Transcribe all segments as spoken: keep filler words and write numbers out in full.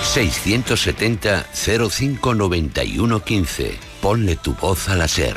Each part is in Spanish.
seiscientos setenta, cero cinco, noventa y uno, quince. Ponle tu voz a la SER.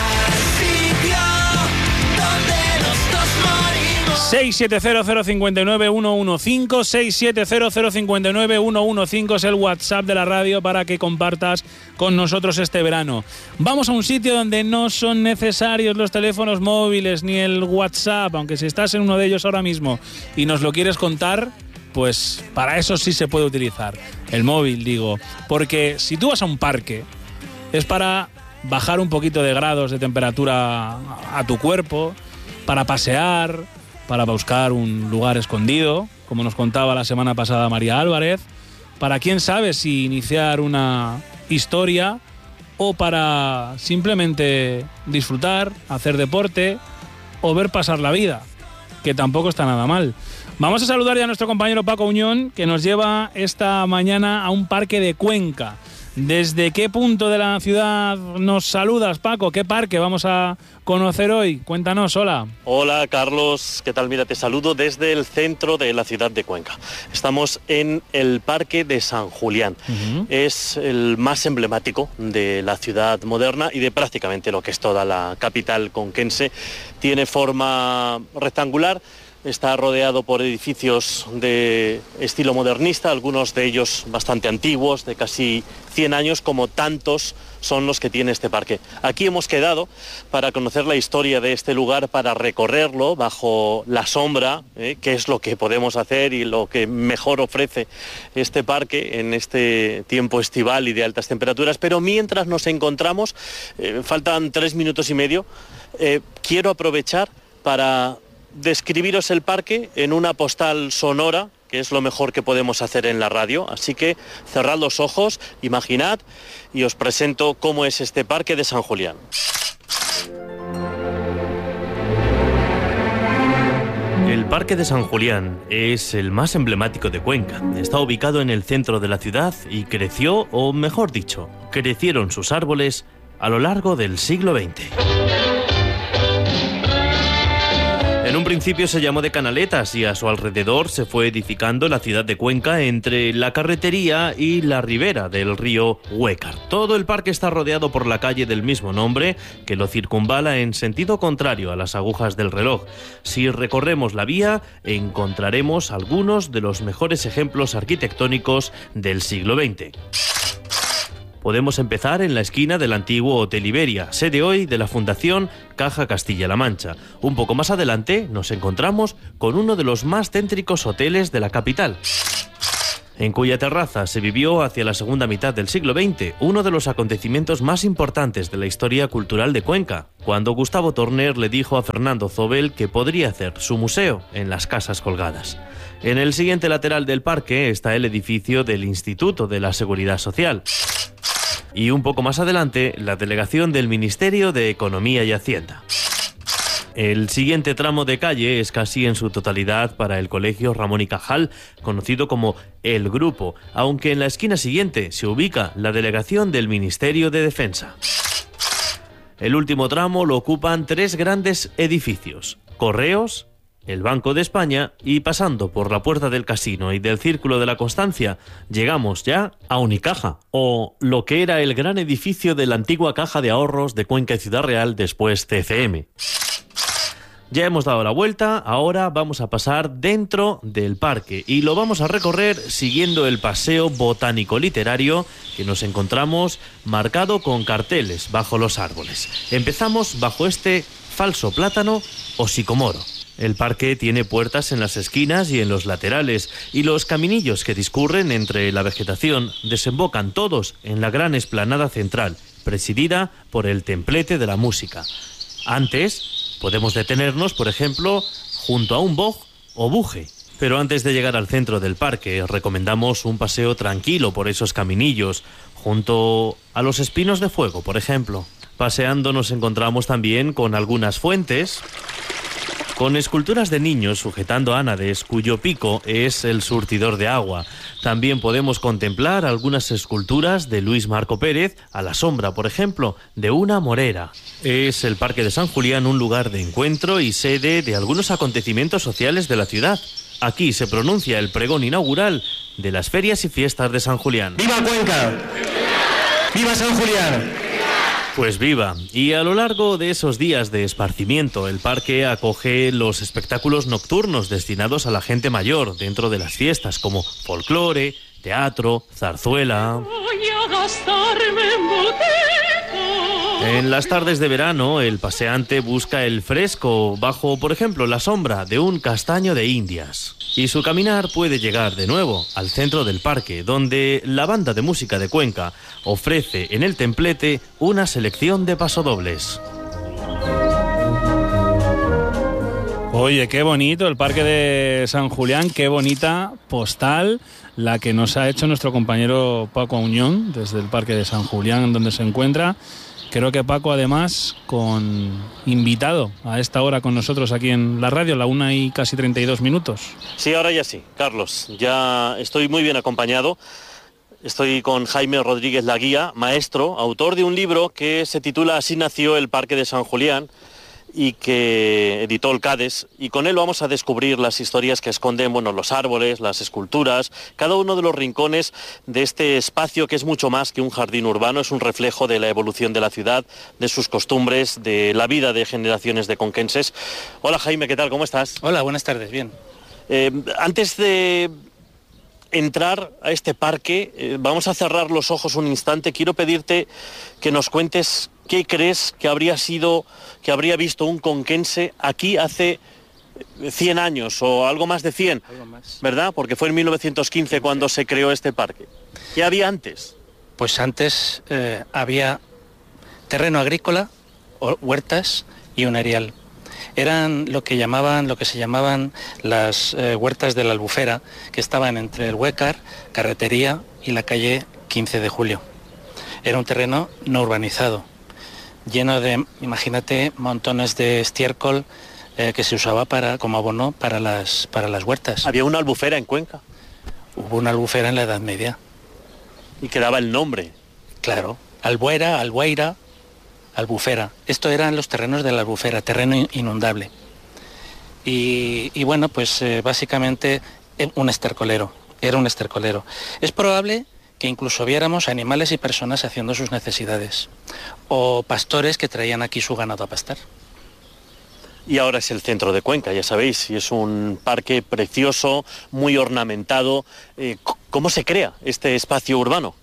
seis siete cero, cero cinco nueve, uno uno cinco, seis siete cero, cero cinco nueve, uno uno cinco es el WhatsApp de la radio para que compartas con nosotros este verano. Vamos a un sitio donde no son necesarios los teléfonos móviles ni el WhatsApp, aunque si estás en uno de ellos ahora mismo y nos lo quieres contar, pues para eso sí se puede utilizar el móvil, digo, porque si tú vas a un parque es para bajar un poquito de grados de temperatura a tu cuerpo, para pasear, para buscar un lugar escondido, como nos contaba la semana pasada María Álvarez, para quién sabe si iniciar una historia o para simplemente disfrutar, hacer deporte o ver pasar la vida, que tampoco está nada mal. Vamos a saludar ya a nuestro compañero Paco Uñón, que nos lleva esta mañana a un parque de Cuenca. ¿Desde qué punto de la ciudad nos saludas, Paco? ¿Qué parque vamos a conocer hoy? Cuéntanos, hola. Hola, Carlos, ¿qué tal? Mira, te saludo desde el centro de la ciudad de Cuenca. Estamos en el Parque de San Julián. Uh-huh. Es el más emblemático de la ciudad moderna y de prácticamente lo que es toda la capital conquense. Tiene forma rectangular. Está rodeado por edificios de estilo modernista, algunos de ellos bastante antiguos, de casi cien años, como tantos son los que tiene este parque. Aquí hemos quedado para conocer la historia de este lugar, para recorrerlo bajo la sombra, ¿eh? que es lo que podemos hacer y lo que mejor ofrece este parque en este tiempo estival y de altas temperaturas. Pero mientras nos encontramos, eh, faltan tres minutos y medio, eh, quiero aprovechar para describiros el parque en una postal sonora, que es lo mejor que podemos hacer en la radio. Así que cerrad los ojos, imaginad y os presento cómo es este parque de San Julián. El Parque de San Julián es el más emblemático de Cuenca. Está ubicado en el centro de la ciudad y creció, o mejor dicho, crecieron sus árboles a lo largo del siglo veinte. En un principio se llamó de Canaletas y a su alrededor se fue edificando la ciudad de Cuenca entre la carretería y la ribera del río Huécar. Todo el parque está rodeado por la calle del mismo nombre, que lo circunvala en sentido contrario a las agujas del reloj. Si recorremos la vía, encontraremos algunos de los mejores ejemplos arquitectónicos del siglo veinte. Podemos empezar en la esquina del antiguo Hotel Iberia, sede hoy de la Fundación Caja Castilla-La Mancha. Un poco más adelante nos encontramos con uno de los más céntricos hoteles de la capital, en cuya terraza se vivió hacia la segunda mitad del siglo veinte uno de los acontecimientos más importantes de la historia cultural de Cuenca, cuando Gustavo Torner le dijo a Fernando Zobel que podría hacer su museo en las Casas Colgadas. En el siguiente lateral del parque está el edificio del Instituto de la Seguridad Social. Y un poco más adelante, la delegación del Ministerio de Economía y Hacienda. El siguiente tramo de calle es casi en su totalidad para el Colegio Ramón y Cajal, conocido como El Grupo, aunque en la esquina siguiente se ubica la delegación del Ministerio de Defensa. El último tramo lo ocupan tres grandes edificios: Correos, el Banco de España, y pasando por la Puerta del Casino y del Círculo de la Constancia, llegamos ya a Unicaja, o lo que era el gran edificio de la antigua Caja de Ahorros de Cuenca y Ciudad Real, después C C M. Ya hemos dado la vuelta, ahora vamos a pasar dentro del parque y lo vamos a recorrer siguiendo el paseo botánico literario que nos encontramos marcado con carteles bajo los árboles. Empezamos bajo este falso plátano o sicomoro. El parque tiene puertas en las esquinas y en los laterales, y los caminillos que discurren entre la vegetación desembocan todos en la gran explanada central, presidida por el Templete de la Música. Antes, podemos detenernos, por ejemplo, junto a un boj o buje. Pero antes de llegar al centro del parque, recomendamos un paseo tranquilo por esos caminillos, junto a los espinos de fuego, por ejemplo. Paseando nos encontramos también con algunas fuentes, con esculturas de niños sujetando ánades, cuyo pico es el surtidor de agua. También podemos contemplar algunas esculturas de Luis Marco Pérez, a la sombra, por ejemplo, de una morera. Es el Parque de San Julián un lugar de encuentro y sede de algunos acontecimientos sociales de la ciudad. Aquí se pronuncia el pregón inaugural de las ferias y fiestas de San Julián. ¡Viva Cuenca! ¡Viva San Julián! Pues viva. Y a lo largo de esos días de esparcimiento, el parque acoge los espectáculos nocturnos destinados a la gente mayor dentro de las fiestas, como folclore, teatro, zarzuela. Voy a gastarme en botica. En las tardes de verano, el paseante busca el fresco bajo, por ejemplo, la sombra de un castaño de Indias. Y su caminar puede llegar de nuevo al centro del parque, donde la banda de música de Cuenca ofrece en el templete una selección de pasodobles. Oye, qué bonito el parque de San Julián, qué bonita postal la que nos ha hecho nuestro compañero Paco Auñón desde el parque de San Julián, donde se encuentra. Creo que Paco, además, con invitado a esta hora con nosotros aquí en la radio, la una y casi treinta y dos minutos. Sí, ahora ya sí, Carlos. Ya estoy muy bien acompañado. Estoy con Jaime Rodríguez Laguía, maestro, autor de un libro que se titula Así nació el Parque de San Julián y que editó el CADES, y con él vamos a descubrir las historias que esconden, bueno, los árboles, las esculturas, cada uno de los rincones de este espacio que es mucho más que un jardín urbano, es un reflejo de la evolución de la ciudad, de sus costumbres, de la vida de generaciones de conquenses. Hola Jaime, ¿qué tal? ¿Cómo estás? Hola, buenas tardes, bien. Eh, antes de entrar a este parque, eh, vamos a cerrar los ojos un instante. Quiero pedirte que nos cuentes qué crees que habría sido, que habría visto un conquense aquí hace cien años o algo más de cien, Algo más. ¿verdad? Porque fue en mil novecientos quince cuando se creó este parque. ¿Qué había antes? Pues antes eh, había terreno agrícola, o- huertas y un erial. Eran lo que llamaban, lo que se llamaban las eh, huertas de la Albufera, que estaban entre el Huécar, Carretería y la calle quince de julio. Era un terreno no urbanizado, lleno de, imagínate, montones de estiércol eh, que se usaba para, como abono para las, para las huertas. Había una albufera en Cuenca Hubo una albufera en la Edad Media. y que daba el nombre. Claro, Albuera, Albueira, Albufera. Esto eran los terrenos de la Albufera, terreno in- inundable. Y, y bueno, pues eh, básicamente eh, un estercolero, era un estercolero. Es probable que incluso viéramos animales y personas haciendo sus necesidades, o pastores que traían aquí su ganado a pastar. Y ahora es el centro de Cuenca, ya sabéis, y es un parque precioso, muy ornamentado. Eh, c- ¿Cómo se crea este espacio urbano?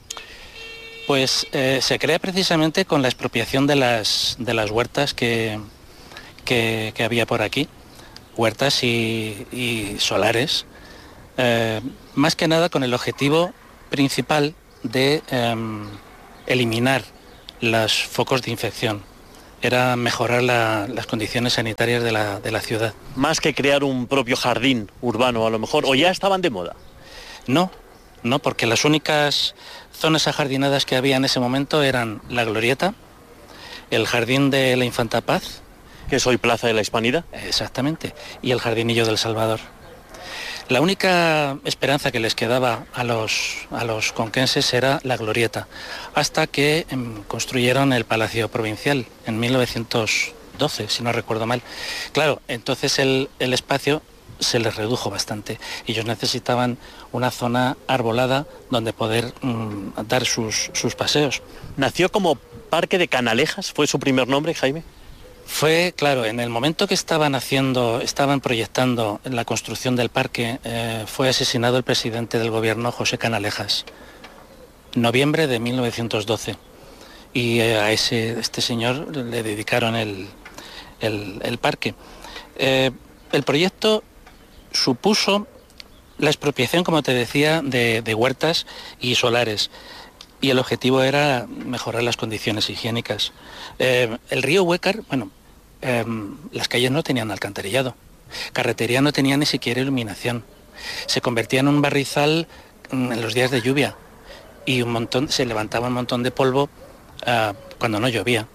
Pues eh, se crea precisamente con la expropiación de las, de las huertas que, que, que había por aquí, huertas y, y solares, eh, más que nada con el objetivo principal de eh, eliminar los focos de infección. Era mejorar la- las condiciones sanitarias de la, de la ciudad. Más que crear un propio jardín urbano, a lo mejor, o ya estaban de moda. No, no, porque las únicas zonas ajardinadas que había en ese momento eran la Glorieta, el Jardín de la Infanta Paz, Que soy Plaza de la Hispanidad. exactamente, y el Jardinillo del Salvador. La única esperanza que les quedaba a los, a los conquenses era la Glorieta, hasta que em, construyeron el Palacio Provincial en mil novecientos doce, si no recuerdo mal. Claro, entonces el, el espacio se les redujo bastante. Ellos necesitaban una zona arbolada donde poder mm, dar sus, sus paseos. Nació como Parque de Canalejas, ¿fue su primer nombre, Jaime? Fue, claro, en el momento que estaban haciendo, estaban proyectando la construcción del parque, eh, fue asesinado el presidente del gobierno, José Canalejas, noviembre de mil novecientos doce. Y eh, a ese, este señor le dedicaron el, el- el parque. Eh, el proyecto supuso la expropiación, como te decía, de, de huertas y solares. Y el objetivo era mejorar las condiciones higiénicas. Eh, el río Huécar, bueno, eh, las calles no tenían alcantarillado. Carretería no tenía ni siquiera iluminación. Se convertía en un barrizal mm, en los días de lluvia. Y un montón, se levantaba un montón de polvo ah, cuando no llovía.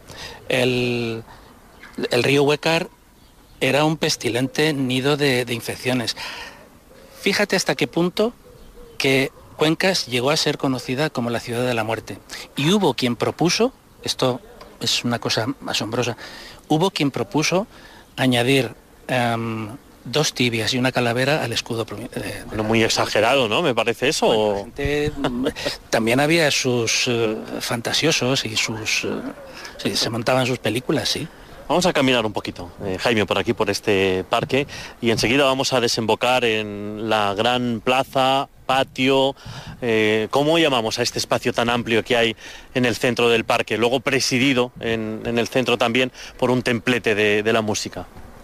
El, el río Huécar era un pestilente nido de, de infecciones. Fíjate hasta qué punto que Cuencas llegó a ser conocida como la ciudad de la muerte. Y hubo quien propuso, esto es una cosa asombrosa, hubo quien propuso añadir um, dos tibias y una calavera al escudo. Eh, bueno, muy exagerado, ¿no? Me parece eso. Bueno, la gente, también había sus uh, fantasiosos y sus... Uh, sí, se montaban sus películas, sí. Vamos a caminar un poquito, eh, Jaime, por aquí, por este parque, y enseguida vamos a desembocar en la gran plaza, patio. Eh, ¿Cómo llamamos a este espacio tan amplio que hay en el centro del parque, luego presidido en, en el centro también por un templete de, de la música?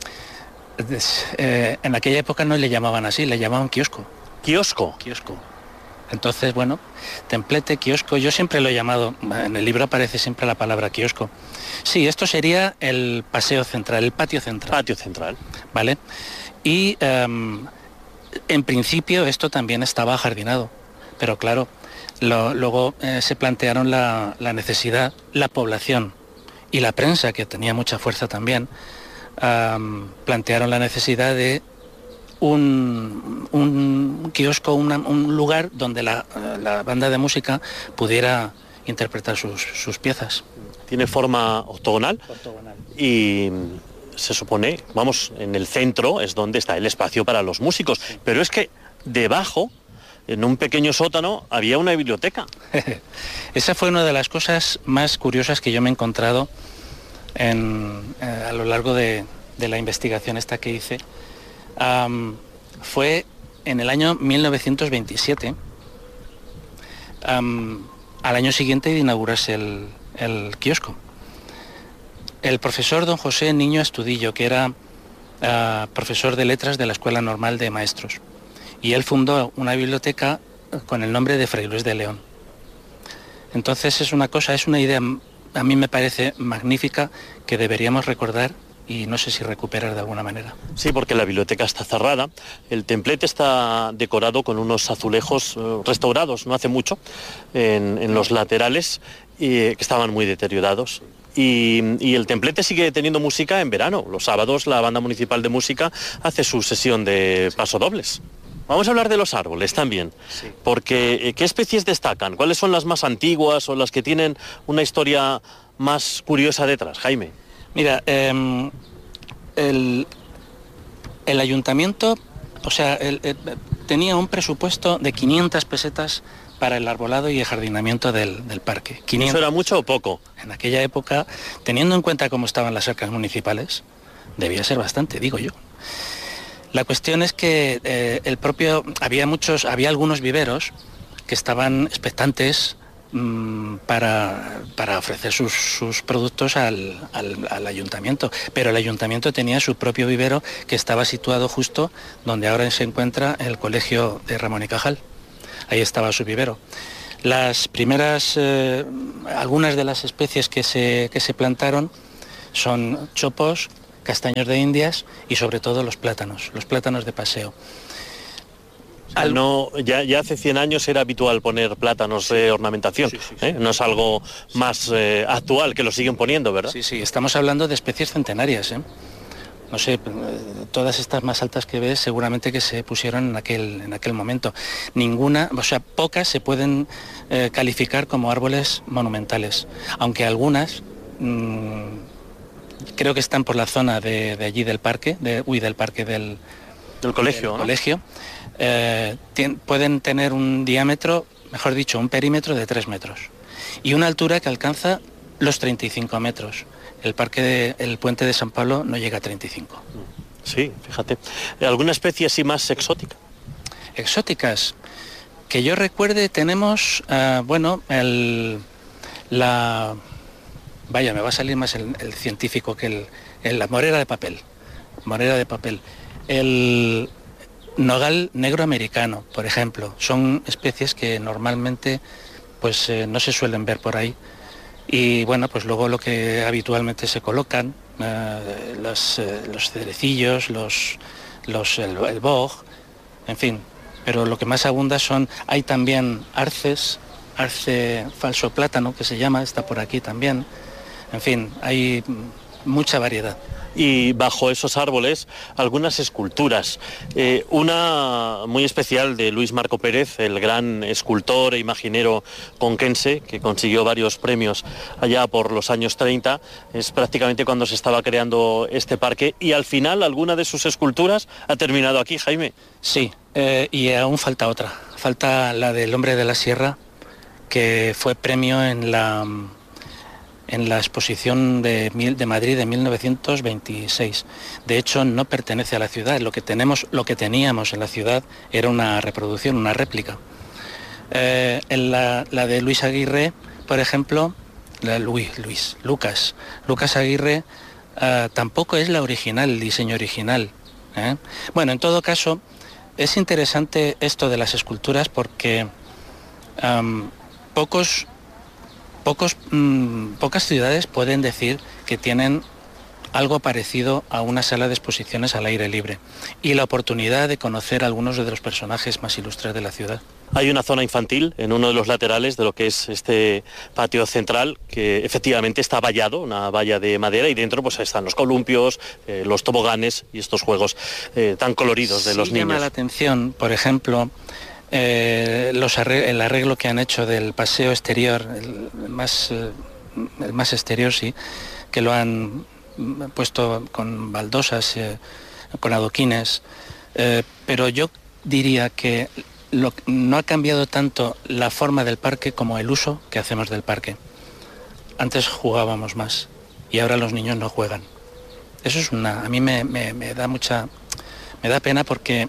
Eh, en aquella época no le llamaban así, le llamaban kiosco. ¿Kiosco? Kiosco. Entonces, bueno, templete, kiosco, yo siempre lo he llamado, en el libro aparece siempre la palabra kiosco. Sí, esto sería el paseo central, el patio central. Patio central. ¿Vale? Y um, en principio esto también estaba ajardinado, pero claro, lo, luego eh, se plantearon la, la necesidad, la población y la prensa, que tenía mucha fuerza también, um, plantearon la necesidad de Un, un kiosco, una, un lugar donde la, la banda de música pudiera interpretar sus, sus piezas. Tiene forma octogonal, octogonal y se supone, vamos, en el centro es donde está el espacio para los músicos, sí. Pero es que debajo, en un pequeño sótano, había una biblioteca. Esa fue una de las cosas más curiosas que yo me he encontrado en, eh, a lo largo de, de la investigación esta que hice. Um, fue en el año mil novecientos veintisiete, um, al año siguiente de inaugurarse el, el kiosco. El profesor don José Niño Astudillo, que era uh, profesor de letras de la Escuela Normal de Maestros, y él fundó una biblioteca con el nombre de Fray Luis de León. Entonces es una cosa, es una idea, a mí me parece magnífica, que deberíamos recordar y no sé si recuperar de alguna manera. Sí, porque la biblioteca está cerrada, el templete está decorado con unos azulejos eh, restaurados no hace mucho en, en los laterales, y, que estaban muy deteriorados. Y, y el templete sigue teniendo música en verano. Los sábados la banda municipal de música hace su sesión de pasodobles. Vamos a hablar de los árboles también, sí. Porque ¿qué especies destacan? ¿Cuáles son las más antiguas o las que tienen una historia más curiosa detrás, Jaime? Mira, eh, el, el ayuntamiento, o sea, el, el, tenía un presupuesto de quinientas pesetas para el arbolado y el jardinamiento del, del parque. quinientas. ¿Eso era mucho o poco? En aquella época, teniendo en cuenta cómo estaban las arcas municipales, debía ser bastante, digo yo. La cuestión es que eh, el propio, había muchos, había algunos viveros que estaban expectantes Para, para ofrecer sus, sus productos al, al, al ayuntamiento, pero el ayuntamiento tenía su propio vivero que estaba situado justo donde ahora se encuentra el colegio de Ramón y Cajal. Ahí estaba su vivero. Las primeras, eh, algunas de las especies que se, que se plantaron son chopos, castaños de Indias y sobre todo los plátanos, los plátanos de paseo. Al... No, ya, ya hace cien años era habitual poner plátanos de ornamentación, sí, sí, sí. ¿Eh? No es algo más eh, actual, que lo siguen poniendo, ¿verdad? Sí, sí, estamos hablando de especies centenarias, ¿eh? No sé, todas estas más altas que ves seguramente que se pusieron en aquel, en aquel momento. Ninguna, o sea, pocas se pueden eh, calificar como árboles monumentales, aunque algunas mmm, creo que están por la zona de, de allí del parque, de, uy, del parque del, del colegio, del ¿no? colegio. Eh, tien, pueden tener un diámetro, mejor dicho, un perímetro de tres metros y una altura que alcanza los treinta y cinco metros. El parque de, el puente de San Pablo no llega a treinta y cinco. Sí, fíjate. ¿Alguna especie así más exótica? Exóticas. Que yo recuerde, tenemos, uh, bueno, el, la... Vaya, me va a salir más el, el científico que el, el... La morera de papel. Morera de papel. El... Nogal negro americano, por ejemplo, son especies que normalmente pues eh, no se suelen ver por ahí. Y bueno, pues luego lo que habitualmente se colocan, eh, los, eh, los cerecillos, los, los, el, el boj, en fin. Pero lo que más abunda son, hay también arces, arce falso plátano que se llama, está por aquí también. En fin, hay mucha variedad. y bajo esos árboles algunas esculturas. Eh, una muy especial de Luis Marco Pérez, el gran escultor e imaginero conquense, que consiguió varios premios allá por los años treinta. Es prácticamente cuando se estaba creando este parque, y al final alguna de sus esculturas ha terminado aquí, Jaime. Sí, eh, y aún falta otra. Falta la del Hombre de la Sierra, que fue premio en la, en la exposición de, de Madrid de mil novecientos veintiséis. De hecho, no pertenece a la ciudad. Lo que, tenemos, lo que teníamos en la ciudad era una reproducción, una réplica. Eh, en la, la de Luis Aguirre, por ejemplo, la Luis, Luis, Lucas, Lucas Aguirre, eh, tampoco es la original, el diseño original. ¿eh? Bueno, en todo caso, es interesante esto de las esculturas porque um, pocos, pocos, um, pocas ciudades pueden decir que tienen algo parecido a una sala de exposiciones al aire libre y la oportunidad de conocer a algunos de los personajes más ilustres de la ciudad. Hay una zona infantil en uno de los laterales de lo que es este patio central, que efectivamente está vallado, una valla de madera, y dentro pues están los columpios, eh, los toboganes y estos juegos eh, tan coloridos de sí, los niños. Llama la atención, por ejemplo, eh, los arreglo, el arreglo que han hecho del paseo exterior, el más, eh, el más exterior, sí, que lo han puesto con baldosas, eh, con adoquines, eh, pero yo diría que Lo, no ha cambiado tanto la forma del parque como el uso que hacemos del parque. Antes jugábamos más y ahora los niños no juegan. Eso es una... A mí me, me, me da mucha... Me da pena porque,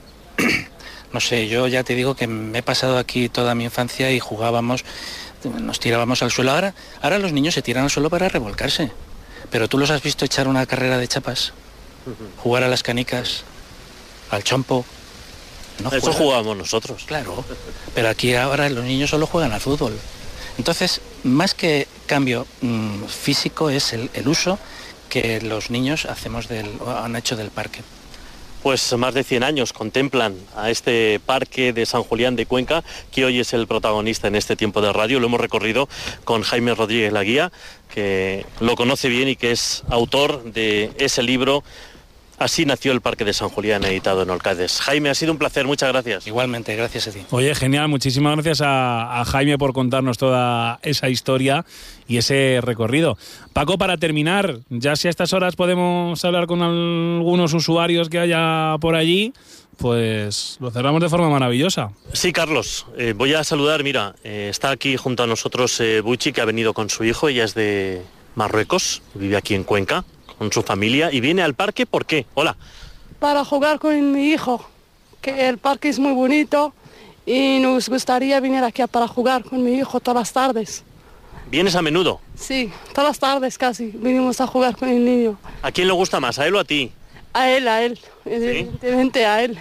no sé, yo ya te digo que me he pasado aquí toda mi infancia y jugábamos, nos tirábamos al suelo. Ahora, ahora los niños se tiran al suelo para revolcarse. Pero tú los has visto echar una carrera de chapas, jugar a las canicas, al chompo. No Eso juegan. jugábamos nosotros. Claro, pero aquí ahora los niños solo juegan al fútbol. Entonces, más que cambio mmm, físico es el, el uso que los niños hacemos del, han hecho del parque. Pues más de cien años contemplan a este parque de San Julián de Cuenca, que hoy es el protagonista en este tiempo de radio. Lo hemos recorrido con Jaime Rodríguez Laguía, que lo conoce bien y que es autor de ese libro Así nació el Parque de San Julián, editado en Olcades. Jaime, ha sido un placer, muchas gracias. Igualmente, gracias a ti. Oye, genial, muchísimas gracias a, a Jaime por contarnos toda esa historia y ese recorrido. Paco, para terminar, ya si a estas horas podemos hablar con algunos usuarios que haya por allí, pues lo cerramos de forma maravillosa. Sí, Carlos, eh, voy a saludar, mira, eh, está aquí junto a nosotros eh, Buchi, que ha venido con su hijo, ella es de Marruecos, vive aquí en Cuenca con su familia y viene al parque, ¿por qué? Hola. Para jugar con mi hijo, que el parque es muy bonito y nos gustaría venir aquí para jugar con mi hijo todas las tardes. ¿Vienes a menudo? Sí, todas las tardes casi, venimos a jugar con el niño. ¿A quién le gusta más, a él o a ti? A él, a él, ¿sí? Evidentemente a él.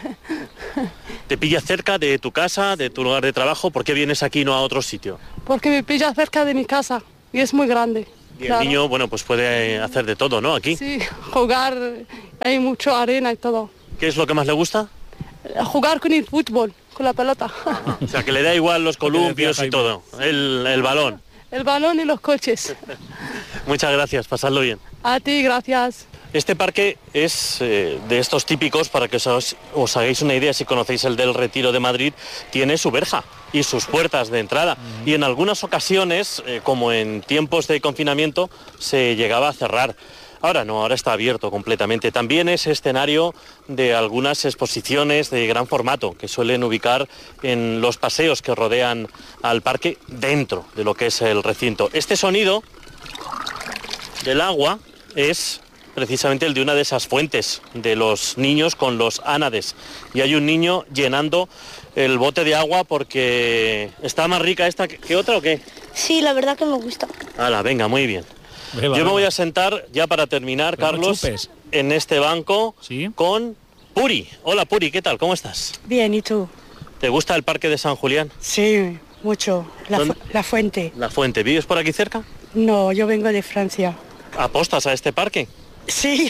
¿Te pilla cerca de tu casa, de tu lugar de trabajo? ¿Por qué vienes aquí y no a otro sitio? Porque me pilla cerca de mi casa y es muy grande. Y claro. El niño, bueno, pues puede hacer de todo, ¿no? Aquí. Sí, jugar, hay mucho arena y todo. ¿Qué es lo que más le gusta? Jugar con el fútbol, con la pelota. O sea, que le da igual los columpios y todo, el, el balón. El balón y los coches. Muchas gracias, pasadlo bien. A ti, gracias. Este parque es eh, de estos típicos, para que os, os hagáis una idea, si conocéis el del Retiro de Madrid, tiene su verja y sus puertas de entrada. Y en algunas ocasiones, eh, como en tiempos de confinamiento, se llegaba a cerrar. Ahora no, ahora está abierto completamente. También es escenario de algunas exposiciones de gran formato que suelen ubicar en los paseos que rodean al parque dentro de lo que es el recinto. Este sonido del agua es precisamente el de una de esas fuentes de los niños con los ánades. Y hay un niño llenando el bote de agua porque está más rica esta que otra, ¿o qué? Sí, la verdad que me gusta. Hala, venga, muy bien. Beba, Yo me voy a sentar, ya para terminar, Pero Carlos, no chupes. en este banco ¿Sí? con Puri. Hola, Puri, ¿qué tal? ¿Cómo estás? Bien, ¿y tú? ¿Te gusta el Parque de San Julián? Sí, mucho. La, fu la fuente. La Fuente. ¿Vives por aquí cerca? No, yo vengo de Francia. ¿Apostas a este parque? Sí,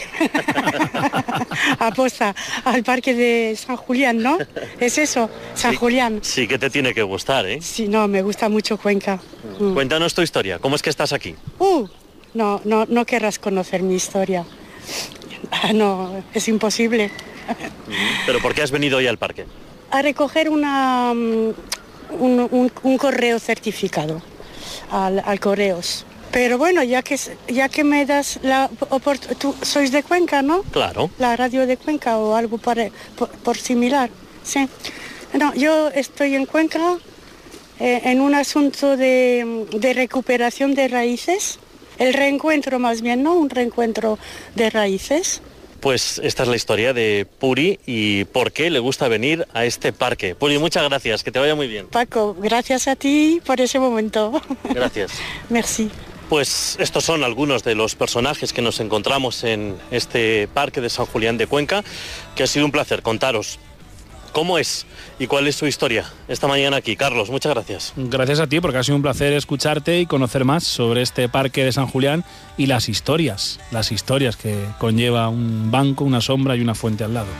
aposta al Parque de San Julián, ¿no? ¿Es eso? San Sí. Julián. Sí que te tiene que gustar, ¿eh? Sí, no, me gusta mucho Cuenca. Mm. Cuéntanos tu historia, ¿cómo es que estás aquí? Uh, no, no, no querrás conocer mi historia. no, es imposible. ¿Pero por qué has venido hoy al parque? A recoger una, un, un, un correo certificado al, al Correos. Pero bueno, ya que ya que me das la oportunidad, tú sois de Cuenca, ¿no? Claro. La radio de Cuenca o algo para, por, por similar, sí. No, yo estoy en Cuenca eh, en un asunto de, de recuperación de raíces, el reencuentro más bien, ¿no? Un reencuentro de raíces. Pues esta es la historia de Puri y por qué le gusta venir a este parque. Puri, muchas gracias, que te vaya muy bien. Paco, gracias a ti por ese momento. Gracias. Merci. Pues estos son algunos de los personajes que nos encontramos en este parque de San Julián de Cuenca, que ha sido un placer contaros cómo es y cuál es su historia esta mañana aquí. Carlos, muchas gracias. Gracias a ti, porque ha sido un placer escucharte y conocer más sobre este parque de San Julián y las historias, las historias que conlleva un banco, una sombra y una fuente al lado.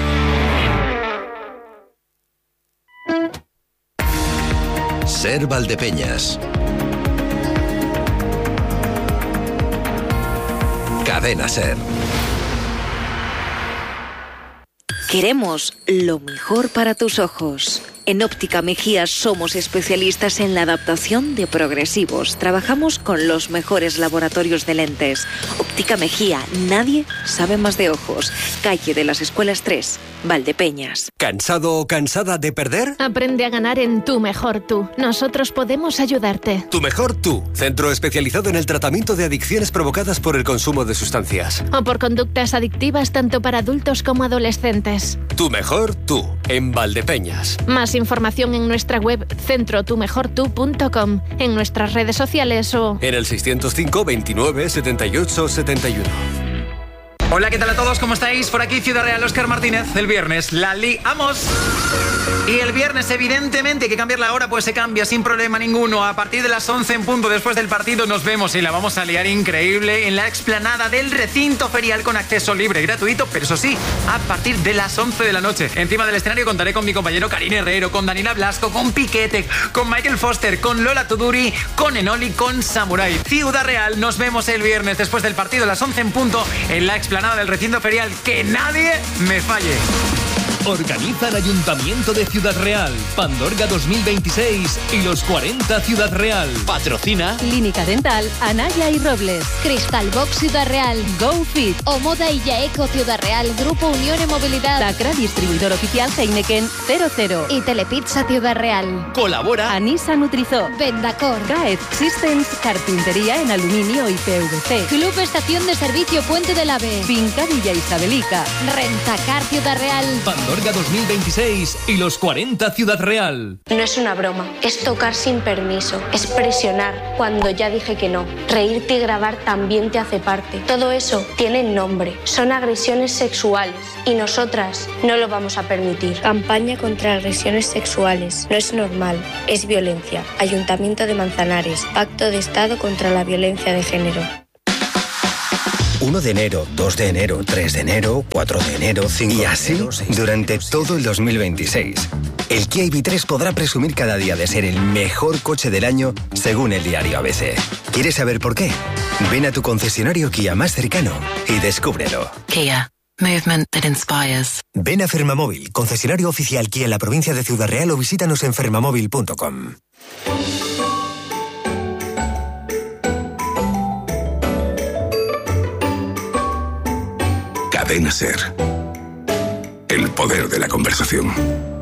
Ser Valdepeñas. Cadena Ser. Queremos lo mejor para tus ojos. En Óptica Mejías somos especialistas en la adaptación de progresivos. Trabajamos con los mejores laboratorios de lentes. Óptica Mejía, nadie sabe más de ojos. Calle de las Escuelas tres, Valdepeñas. ¿Cansado o cansada de perder? Aprende a ganar en Tu Mejor Tú. Nosotros podemos ayudarte. Tu Mejor Tú, centro especializado en el tratamiento de adicciones provocadas por el consumo de sustancias. O por conductas adictivas tanto para adultos como adolescentes. Tu Mejor Tú, en Valdepeñas. Más información en nuestra web centro tu mejor tú punto com, en nuestras redes sociales o en el seiscientos cinco veintinueve setenta y ocho setenta y uno. Hola, ¿qué tal a todos? ¿Cómo estáis? Por aquí Ciudad Real, Óscar Martínez. El viernes la liamos. Y el viernes, evidentemente, hay que cambiar la hora, pues se cambia sin problema ninguno. A partir de las once en punto, después del partido, nos vemos y la vamos a liar increíble en la explanada del recinto ferial con acceso libre y gratuito, pero eso sí, a partir de las once de la noche. Encima del escenario contaré con mi compañero Karim Herrero, con Daniela Blasco, con Piquete, con Michael Foster, con Lola Tuduri, con Enoli, con Samurai. Ciudad Real, nos vemos el viernes después del partido a las once en punto en la explanada del recinto ferial. Que nadie me falle. Organiza el Ayuntamiento de Ciudad Real, Pandorga dos mil veintiséis y los cuarenta Ciudad Real. Patrocina Clínica Dental, Anaya y Robles, Cristal Box Ciudad Real, GoFit, Omoda y Yaeco Ciudad Real, Grupo Unión en Movilidad, Tacra, distribuidor oficial Heineken cero cero y Telepizza Ciudad Real. Colabora Anisa Nutrizó, Vendacor, Gaet Systems, carpintería en aluminio y P V C, Club Estación de Servicio Puente del Ave, Finca Villa Isabelica, Rentacar Ciudad Real, Pandorga dos mil veintiséis y los cuarenta Ciudad Real. No es una broma, es tocar sin permiso, es presionar cuando ya dije que no. Reírte y grabar también te hace parte. Todo eso tiene nombre, son agresiones sexuales y nosotras no lo vamos a permitir. Campaña contra agresiones sexuales. No es normal, es violencia. Ayuntamiento de Manzanares, Pacto de Estado contra la Violencia de Género. uno de enero, dos de enero, tres de enero, cuatro de enero, cinco y así de enero, seis durante enero, todo el dos mil veintiséis. El Kia I V tres podrá presumir cada día de ser el mejor coche del año según el diario A B C. ¿Quieres saber por qué? Ven a tu concesionario Kia más cercano y descúbrelo. Kia. Movement that inspires. Ven a Fermamóvil, concesionario oficial Kia en la provincia de Ciudad Real o visítanos en fermamóvil punto com. Cadena Ser. El poder de la conversación.